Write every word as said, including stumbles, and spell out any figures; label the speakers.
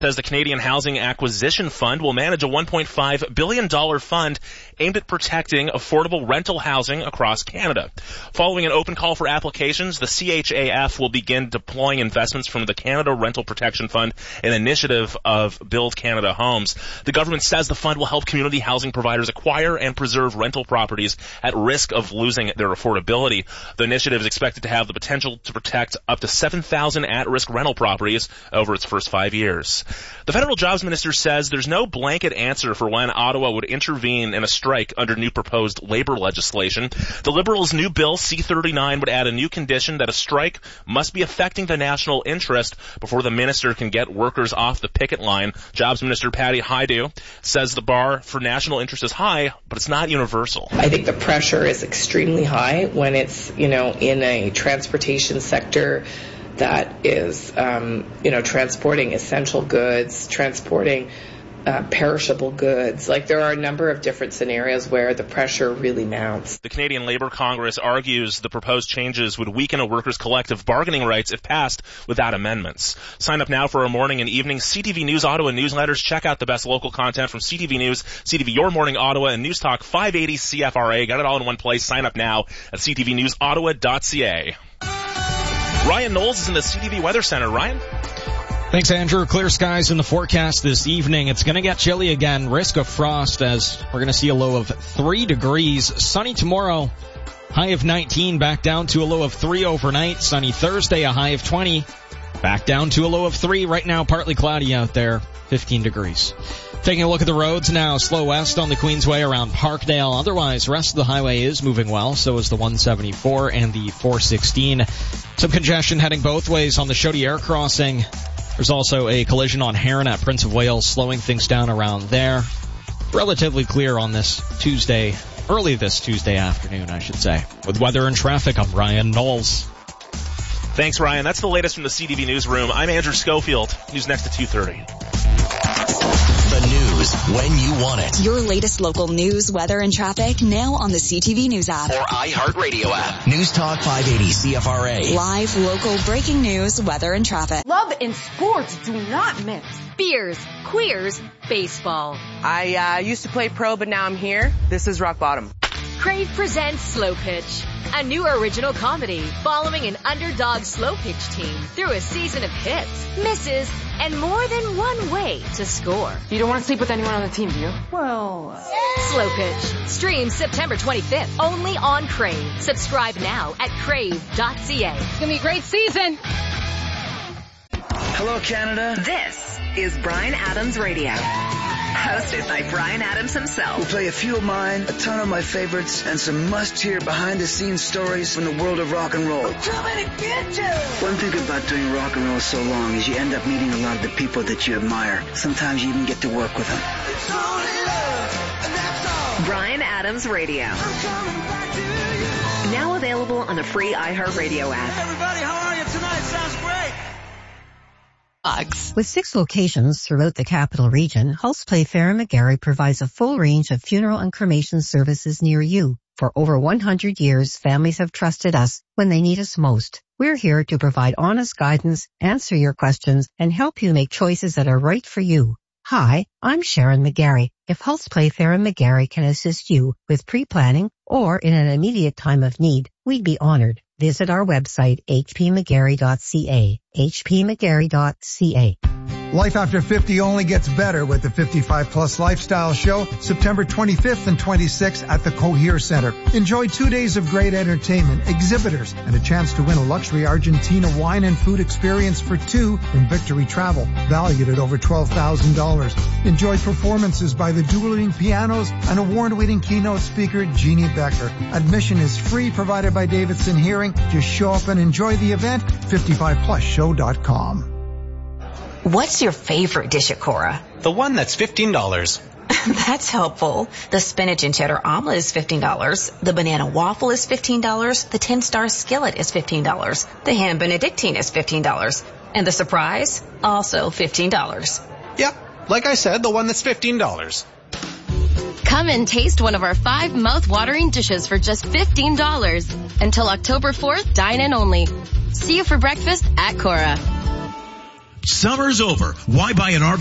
Speaker 1: Says the Canadian Housing Acquisition Fund will manage a one point five billion dollars fund aimed at protecting affordable rental housing across Canada. Following an open call for applications, the C H A F will begin deploying investments from the Canada Rental Protection Fund, an initiative of Build Canada Homes. The government says the fund will help community housing providers acquire and preserve rental properties at risk of losing their affordability. The initiative is expected to have the potential to protect up to seven thousand at-risk rental properties over its first five years. The federal jobs minister says there's no blanket answer for when Ottawa would intervene in a strike under new proposed labor legislation. The Liberals' new bill, C thirty-nine, would add a new condition that a strike must be affecting the national interest before the minister can get workers off the picket line. Jobs Minister Patty Hajdu says the bar for national interest is high, but it's not universal.
Speaker 2: I think the pressure is extremely high when it's, you know, in a transportation sector that is, um, you know, transporting essential goods, transporting uh, perishable goods. Like, there are a number of different scenarios where the pressure really mounts.
Speaker 1: The Canadian Labour Congress argues the proposed changes would weaken a workers' collective bargaining rights if passed without amendments. Sign up now for our morning and evening C T V News Ottawa newsletters. Check out the best local content from C T V News, C T V Your Morning Ottawa, and News Talk five eighty C F R A. Got it all in one place. Sign up now at c t v news ottawa dot c a. Ryan Knowles is in the C T V Weather Center. Ryan?
Speaker 3: Thanks, Andrew. Clear skies in the forecast this evening. It's going to get chilly again. Risk of frost as we're going to see a low of three degrees. Sunny tomorrow, high of nineteen, back down to a low of three overnight. Sunny Thursday, a high of twenty, back down to a low of three. Right now, partly cloudy out there, fifteen degrees. Taking a look at the roads now, slow west on the Queensway around Parkdale. Otherwise, rest of the highway is moving well. So is the one seventy-four and the four sixteen. Some congestion heading both ways on the Chaudière crossing. There's also a collision on Heron at Prince of Wales, slowing things down around there. Relatively clear on this Tuesday, early this Tuesday afternoon, I should say. With weather and traffic, I'm Ryan Knowles.
Speaker 1: Thanks, Ryan. That's the latest from the C T V Newsroom. I'm Andrew Schofield. News next at two thirty.
Speaker 4: The news when you want it.
Speaker 5: Your latest local news, weather, and traffic now on the C T V News app.
Speaker 4: Or iHeartRadio app. News Talk five eighty C F R A.
Speaker 5: Live, local, breaking news, weather, and traffic.
Speaker 6: Love and sports do not mix.
Speaker 7: Beers, queers, baseball.
Speaker 6: I uh, used to play pro, but now I'm here. This is rock bottom.
Speaker 7: Crave presents Slow Pitch, a new original comedy following an underdog slow pitch team through a season of hits, misses, and more than one way to score.
Speaker 6: You don't want to sleep with anyone on the team, do you?
Speaker 7: Well, Slow Pitch. Stream September twenty-fifth, only on Crave. Subscribe now at crave dot c a.
Speaker 6: It's going to be a great season.
Speaker 8: Hello, Canada.
Speaker 9: This is Bryan Adams Radio. Hosted by Bryan Adams himself.
Speaker 8: We'll play a few of mine, a ton of my favorites, and some must-hear behind-the-scenes stories from the world of rock and roll.
Speaker 9: I'm coming to get you!
Speaker 8: One thing about doing rock and roll so long is you end up meeting a lot of the people that you admire. Sometimes you even get to work with them.
Speaker 9: It's only love, and that's all. Bryan Adams Radio. I'm coming back to you. Now available on the free iHeartRadio app.
Speaker 10: Hey everybody, how are you tonight? Sounds great.
Speaker 11: With six locations throughout the capital region, Hulse Play Fair and McGarry provides a full range of funeral and cremation services near you. For over one hundred years, families have trusted us when they need us most. We're here to provide honest guidance, answer your questions, and help you make choices that are right for you. Hi, I'm Sharon McGarry. If Hulse Play Fair and McGarry can assist you with pre-planning or in an immediate time of need, we'd be honored. Visit our website, h p mcgarry dot c a, h p mcgarry dot c a.
Speaker 12: Life after fifty only gets better with the fifty-five plus Lifestyle Show, September twenty-fifth and twenty-sixth at the Cohere Center. Enjoy two days of great entertainment, exhibitors, and a chance to win a luxury Argentina wine and food experience for two in Victory Travel, valued at over twelve thousand dollars. Enjoy performances by the dueling pianos and award-winning keynote speaker Jeannie Becker. Admission is free, provided by Davidson Hearing. Just show up and enjoy the event. fifty-five plus show dot com.
Speaker 13: What's your favorite dish at Cora?
Speaker 14: The one that's fifteen dollars.
Speaker 13: That's helpful. The spinach and cheddar omelet is fifteen dollars. The banana waffle is fifteen dollars. The ten-star skillet is fifteen dollars. The ham benedictine is fifteen dollars. And the surprise? Also fifteen dollars.
Speaker 14: Yep. Like I said, the one that's fifteen dollars.
Speaker 15: Come and taste one of our five mouth-watering dishes for just fifteen dollars. Until October fourth, dine in only. See you for breakfast at Cora.
Speaker 16: Summer's over. Why buy an R V